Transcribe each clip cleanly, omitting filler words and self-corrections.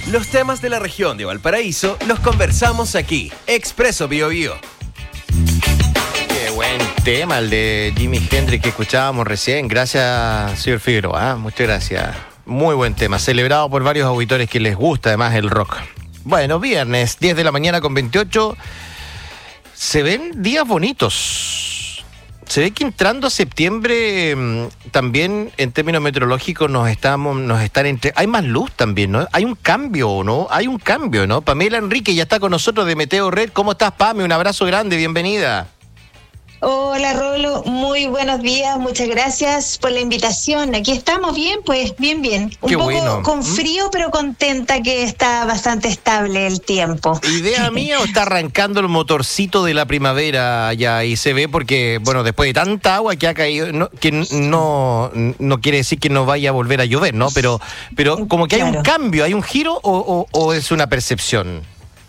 Los temas de la región de Valparaíso los conversamos aquí. Expreso Biobío. Qué buen tema el de Jimi Hendrix que escuchábamos recién. Gracias, señor Figueroa. Muchas gracias. Muy buen tema. Celebrado por varios auditores que les gusta además el rock. Bueno, viernes, 10 de la mañana con 28. Se ven días bonitos. Se ve que entrando a septiembre también en términos meteorológicos hay más luz también, ¿no? Hay un cambio, ¿no? Pamela Enrique ya está con nosotros de Meteo Red. ¿Cómo estás, Pame? Un abrazo grande, bienvenida. Hola, Rolo, muy buenos días, muchas gracias por la invitación. Aquí estamos bien, pues, bien. Un Qué poco bueno. con frío, pero contenta que está bastante estable el tiempo. ¿Idea mía o está arrancando el motorcito de la primavera ya? Y se ve porque, bueno, después de tanta agua que ha caído, no quiere decir que no vaya a volver a llover, ¿no? Pero como que hay un cambio, hay un giro o es una percepción.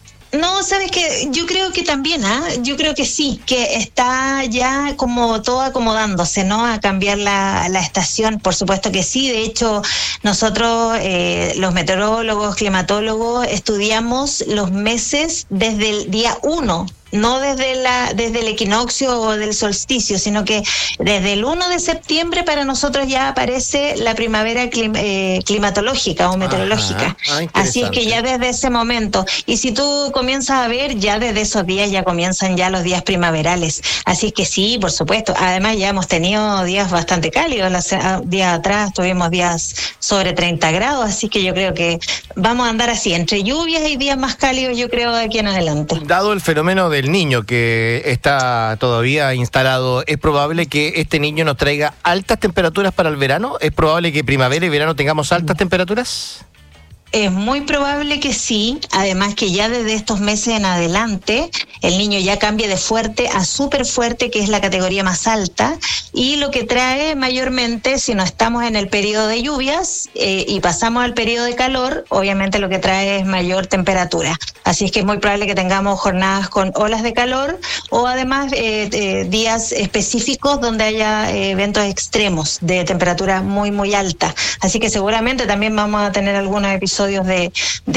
No, sabes que yo creo que también, yo creo que sí, que está ya como todo acomodándose, ¿no? A cambiar la estación, por supuesto que sí. De hecho, nosotros, los meteorólogos, climatólogos, estudiamos los meses desde el día 1. No desde el equinoccio o del solsticio, sino que desde el 1 de septiembre para nosotros ya aparece la primavera climatológica o meteorológica. Así es que ya desde ese momento, y si tú comienzas a ver, ya desde esos días ya comienzan ya los días primaverales. Así es que sí, por supuesto. Además ya hemos tenido días bastante cálidos. Días atrás tuvimos días sobre 30 grados, así que yo creo que vamos a andar así, entre lluvias y días más cálidos, yo creo, de aquí en adelante. Dado el fenómeno del niño que está todavía instalado, ¿es probable que este niño nos traiga altas temperaturas para el verano? ¿Es probable que primavera y verano tengamos altas temperaturas? Es muy probable que sí, además que ya desde estos meses en adelante el niño ya cambia de fuerte a súper fuerte, que es la categoría más alta, y lo que trae mayormente, si no estamos en el periodo de lluvias y pasamos al periodo de calor, obviamente lo que trae es mayor temperatura. Así es que es muy probable que tengamos jornadas con olas de calor o además días específicos donde haya eventos extremos de temperatura muy alta. Así que seguramente también vamos a tener algunos episodios de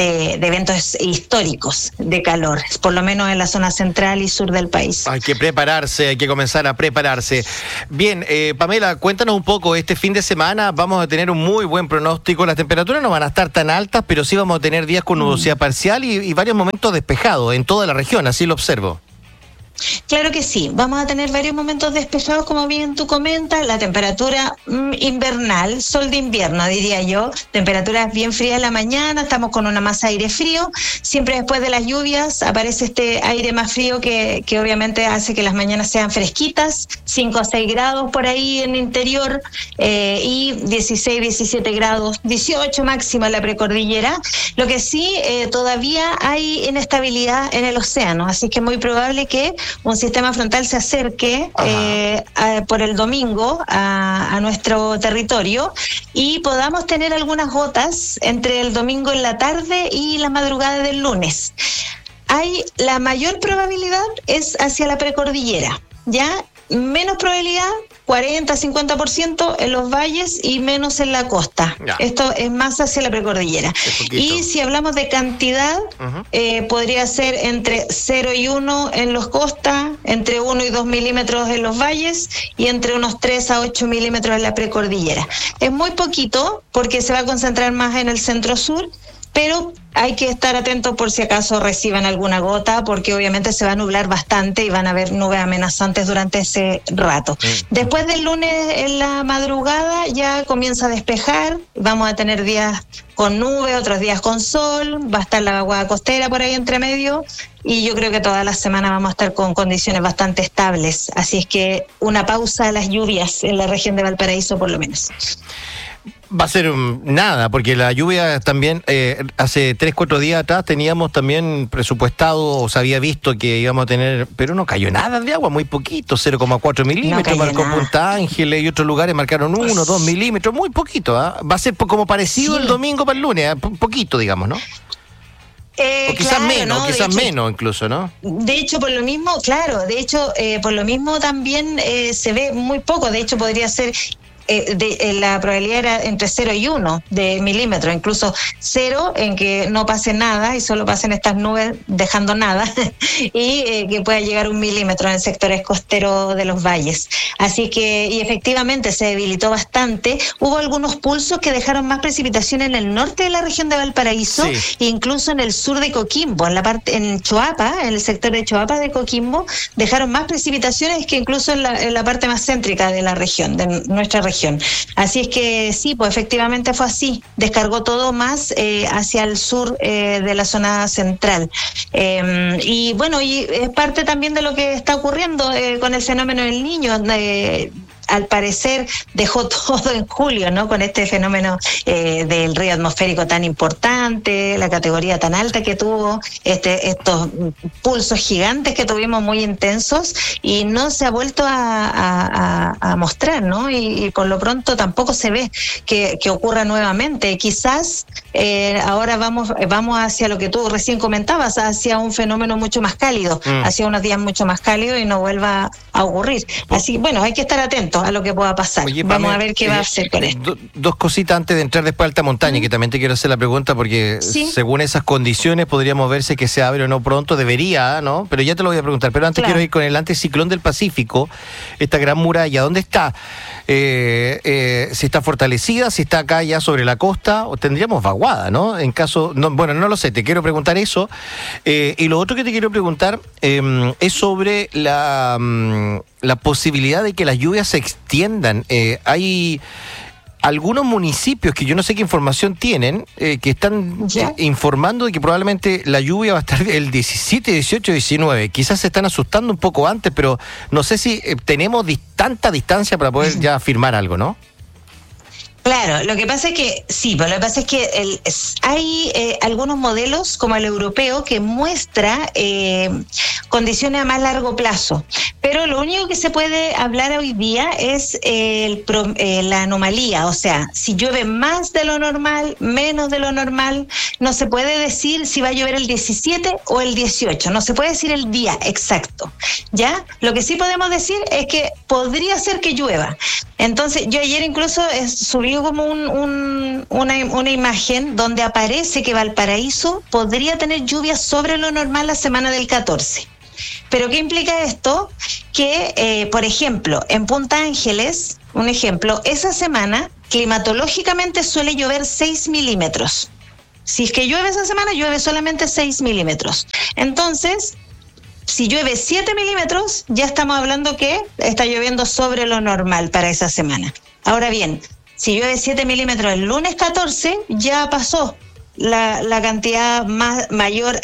eventos históricos de calor, por lo menos en la zona central y sur del país. Hay que prepararse, hay que comenzar a prepararse. Bien, Pamela, cuéntanos un poco, este fin de semana vamos a tener un muy buen pronóstico, las temperaturas no van a estar tan altas, pero sí vamos a tener días con nubosidad parcial y varios momentos despejados en toda la región, así lo observo. Claro que sí, vamos a tener varios momentos despejados, como bien tú comentas, la temperatura invernal, sol de invierno diría yo, temperaturas bien frías en la mañana, estamos con una masa de aire frío, siempre después de las lluvias aparece este aire más frío que obviamente hace que las mañanas sean fresquitas, 5 a 6 grados por ahí en el interior y 16, 17 grados, 18 máxima en la precordillera, lo que sí todavía hay inestabilidad en el océano, así que es muy probable que un sistema frontal se acerque por el domingo a nuestro territorio y podamos tener algunas gotas entre el domingo en la tarde y la madrugada del lunes. La mayor probabilidad es hacia la precordillera, ¿ya? Menos probabilidad, 40-50% en los valles y menos en la costa. Ya. Esto es más hacia la precordillera. Y si hablamos de cantidad, podría ser entre 0 y 1 en los costas, entre 1 y 2 milímetros en los valles y entre unos 3 a 8 milímetros en la precordillera. Es muy poquito porque se va a concentrar más en el centro-sur, pero hay que estar atentos por si acaso reciban alguna gota, porque obviamente se va a nublar bastante y van a haber nubes amenazantes durante ese rato. Después del lunes en la madrugada ya comienza a despejar, vamos a tener días con nubes, otros días con sol, va a estar la vaguada costera por ahí entre medio y yo creo que toda la semana vamos a estar con condiciones bastante estables, así es que una pausa a las lluvias en la región de Valparaíso por lo menos. Va a ser nada, porque la lluvia también, hace 3-4 días atrás teníamos también presupuestado, o se había visto que íbamos a tener, pero no cayó nada de agua, muy poquito, 0,4 milímetros, no marcó nada. Punta Ángeles y otros lugares marcaron 1-2 milímetros, muy poquito, Va a ser como parecido el domingo para el lunes, poquito, digamos, ¿no? O quizás claro, menos, ¿no? Quizás menos incluso, ¿no? De hecho, por lo mismo, claro, por lo mismo también se ve muy poco, de hecho podría ser la probabilidad era entre 0 y 1 de milímetros, incluso 0 en que no pase nada y solo pasen estas nubes dejando nada y que pueda llegar 1 milímetro en sectores costeros de los valles. Así que, y efectivamente se debilitó bastante. Hubo algunos pulsos que dejaron más precipitación en el norte de la región de Valparaíso, e incluso en el sur de Coquimbo, en Choapa, en el sector de Choapa de Coquimbo, dejaron más precipitaciones que incluso en la parte más céntrica de la región, de nuestra región. Así es que sí, pues efectivamente fue así. Descargó todo más hacia el sur de la zona central. Y bueno, y es parte también de lo que está ocurriendo con el fenómeno del Niño. Al parecer dejó todo en julio, ¿no? Con este fenómeno del río atmosférico tan importante, la categoría tan alta que tuvo, estos pulsos gigantes que tuvimos muy intensos, y no se ha vuelto a mostrar, ¿no? Y por lo pronto tampoco se ve que ocurra nuevamente. Quizás ahora vamos hacia lo que tú recién comentabas, hacia un fenómeno mucho más cálido, hacia unos días mucho más cálidos y no vuelva a ocurrir. Así, bueno, hay que estar atentos a lo que pueda pasar. Oye, vamos a ver qué va a hacer con esto. Dos cositas antes de entrar después a alta montaña, que también te quiero hacer la pregunta, porque según esas condiciones podríamos verse que se abre o no pronto, debería, ¿no? Pero ya te lo voy a preguntar. Pero antes quiero ir con el anticiclón del Pacífico, esta gran muralla, ¿dónde está? Si está fortalecida, si está acá ya sobre la costa, o tendríamos vaguada, ¿no? En caso, no lo sé, te quiero preguntar eso. Y lo otro que te quiero preguntar es sobre la posibilidad de que las lluvias se extiendan. Hay algunos municipios que yo no sé qué información tienen, que están informando de que probablemente la lluvia va a estar el 17, 18, 19. Quizás se están asustando un poco antes, pero no sé si tenemos tanta distancia para poder ya afirmar algo, ¿no? Claro, lo que pasa es que sí, pero lo que pasa es que hay algunos modelos como el europeo que muestra condiciones a más largo plazo, pero lo único que se puede hablar hoy día es la anomalía, o sea, si llueve más de lo normal, menos de lo normal, no se puede decir si va a llover el 17 o el 18, no se puede decir el día exacto, ¿ya? Lo que sí podemos decir es que podría ser que llueva. Entonces, yo ayer incluso subí como una imagen donde aparece que Valparaíso podría tener lluvias sobre lo normal la semana del 14. ¿Pero qué implica esto? Que, por ejemplo, en Punta Ángeles, un ejemplo, esa semana climatológicamente suele llover 6 milímetros. Si es que llueve esa semana, llueve solamente 6 milímetros. Entonces, si llueve 7 milímetros, ya estamos hablando que está lloviendo sobre lo normal para esa semana. Ahora bien, si llueve 7 milímetros el lunes 14, ya pasó la cantidad mayor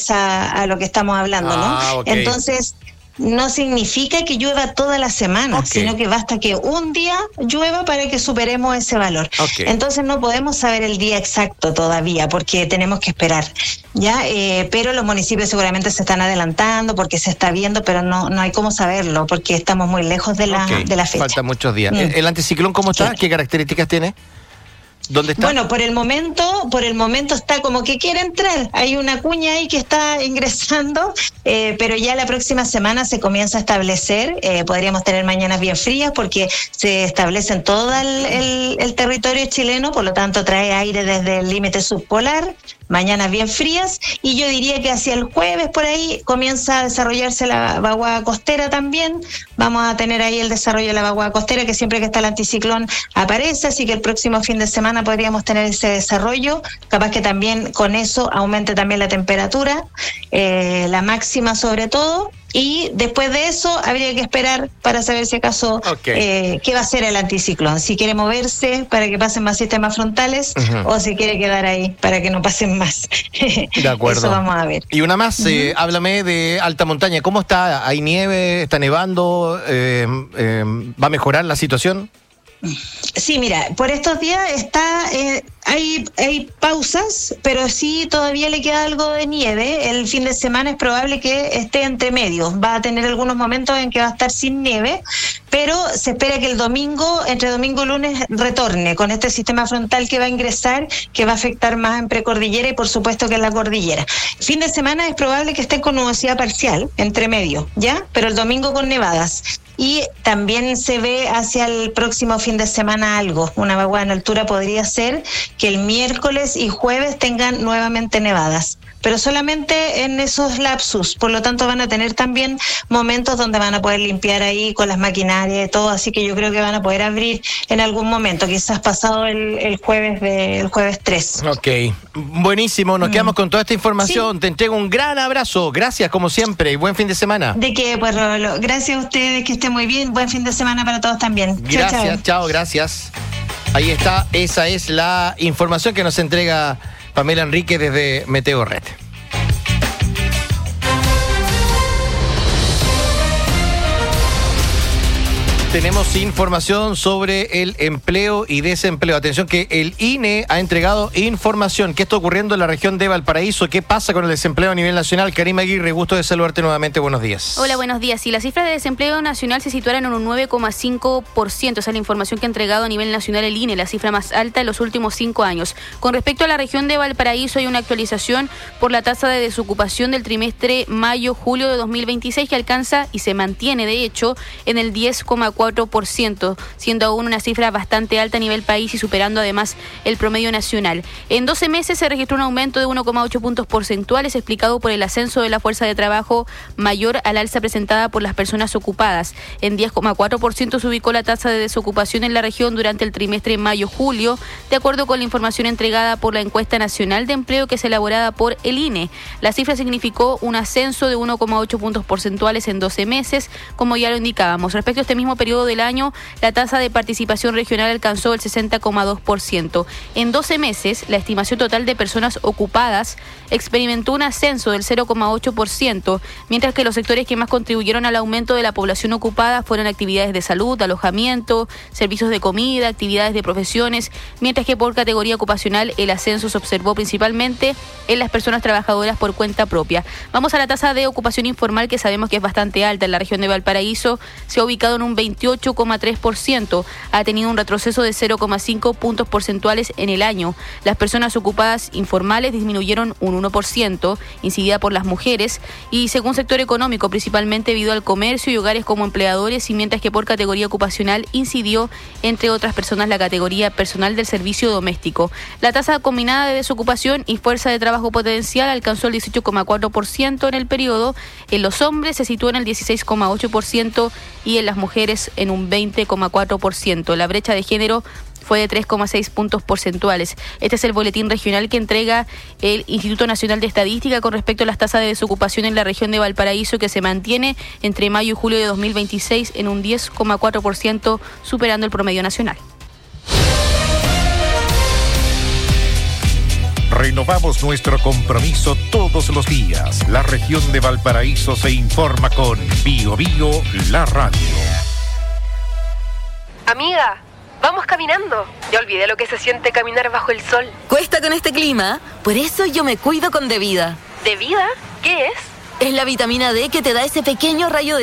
a lo que estamos hablando, ¿no? Okay. Entonces, no significa que llueva toda la semana, sino que basta que un día llueva para que superemos ese valor. Entonces no podemos saber el día exacto todavía, porque tenemos que esperar, ¿ya? Pero los municipios seguramente se están adelantando porque se está viendo, pero no hay cómo saberlo, porque estamos muy lejos de la fecha. Faltan muchos días. ¿El anticiclón cómo está? ¿Qué características tiene? ¿Dónde está? Bueno, por el momento está como que quiere entrar. Hay una cuña ahí que está ingresando, pero ya la próxima semana se comienza a establecer. Podríamos tener mañanas bien frías porque se establece en todo el territorio chileno, por lo tanto trae aire desde el límite subpolar. Mañanas bien frías, y yo diría que hacia el jueves por ahí comienza a desarrollarse la vaguada costera también. Vamos a tener ahí el desarrollo de la vaguada costera, que siempre que está el anticiclón aparece, así que el próximo fin de semana podríamos tener ese desarrollo. Capaz que también con eso aumente también la temperatura, la máxima sobre todo. Y después de eso habría que esperar para saber si acaso qué va a hacer el anticiclón. Si quiere moverse para que pasen más sistemas frontales o si quiere quedar ahí para que no pasen más. De acuerdo. Eso vamos a ver. Y una más, háblame de alta montaña. ¿Cómo está? ¿Hay nieve? ¿Está nevando? ¿Va a mejorar la situación? Sí, mira, por estos días está hay pausas, pero sí todavía le queda algo de nieve. El fin de semana es probable que esté entre medio. Va a tener algunos momentos en que va a estar sin nieve, pero se espera que el domingo, entre domingo y lunes, retorne con este sistema frontal que va a ingresar, que va a afectar más en precordillera y por supuesto que en la cordillera. Fin de semana es probable que esté con nubosidad parcial, entre medio, ¿ya? Pero el domingo con nevadas. Y también se ve hacia el próximo fin de semana algo. Una vaguada en altura podría ser que el miércoles y jueves tengan nuevamente nevadas, pero solamente en esos lapsus. Por lo tanto, van a tener también momentos donde van a poder limpiar ahí con las maquinarias y todo, así que yo creo que van a poder abrir en algún momento, quizás pasado el jueves 3. Ok, buenísimo, nos quedamos con toda esta información. Sí. Te entrego un gran abrazo, gracias como siempre y buen fin de semana. ¿De qué, pues, Rolo? Gracias a ustedes, que estén muy bien, buen fin de semana para todos también. Gracias, chao, gracias. Ahí está, esa es la información que nos entrega Pamela Enrique desde Meteorred. Tenemos información sobre el empleo y desempleo. Atención que el INE ha entregado información. ¿Qué está ocurriendo en la región de Valparaíso? ¿Qué pasa con el desempleo a nivel nacional? Karima Aguirre, gusto de saludarte nuevamente. Buenos días. Hola, buenos días. Si las cifras de desempleo nacional se situaran en un 9,5%, esa es la información que ha entregado a nivel nacional el INE, la cifra más alta en los últimos 5 años. Con respecto a la región de Valparaíso, hay una actualización por la tasa de desocupación del trimestre mayo-julio de 2026 que alcanza y se mantiene, de hecho, en el 10,4%, siendo aún una cifra bastante alta a nivel país y superando además el promedio nacional. En 12 meses se registró un aumento de 1,8 puntos porcentuales explicado por el ascenso de la fuerza de trabajo mayor al alza presentada por las personas ocupadas. En 10,4% se ubicó la tasa de desocupación en la región durante el trimestre mayo-julio, de acuerdo con la información entregada por la Encuesta Nacional de Empleo que es elaborada por el INE. La cifra significó un ascenso de 1,8 puntos porcentuales en 12 meses, como ya lo indicábamos. Respecto a este mismo periodo del año, la tasa de participación regional alcanzó el 60,2%. En 12 meses, la estimación total de personas ocupadas experimentó un ascenso del 0,8%, mientras que los sectores que más contribuyeron al aumento de la población ocupada fueron actividades de salud, alojamiento, servicios de comida, actividades de profesiones, mientras que por categoría ocupacional el ascenso se observó principalmente en las personas trabajadoras por cuenta propia. Vamos a la tasa de ocupación informal, que sabemos que es bastante alta en la región de Valparaíso, se ha ubicado en un 28,3%, ha tenido un retroceso de 0,5 puntos porcentuales en el año. Las personas ocupadas informales disminuyeron un 1%, incidida por las mujeres, y según sector económico, principalmente debido al comercio y hogares como empleadores, y mientras que por categoría ocupacional incidió, entre otras personas, la categoría personal del servicio doméstico. La tasa combinada de desocupación y fuerza de trabajo potencial alcanzó el 18,4% en el periodo. En los hombres se situó en el 16,8% y en las mujeres en un 20,4%. La brecha de género fue de 3,6 puntos porcentuales. Este es el boletín regional que entrega el Instituto Nacional de Estadística con respecto a las tasas de desocupación en la región de Valparaíso, que se mantiene entre mayo y julio de 2026 en un 10,4%, superando el promedio nacional. Renovamos nuestro compromiso todos los días. La región de Valparaíso se informa con Bio Bio, la radio. Amiga, vamos caminando. Ya olvidé lo que se siente caminar bajo el sol. Cuesta con este clima, por eso yo me cuido con Devida. ¿De vida? ¿Qué es? Es la vitamina D que te da ese pequeño rayo de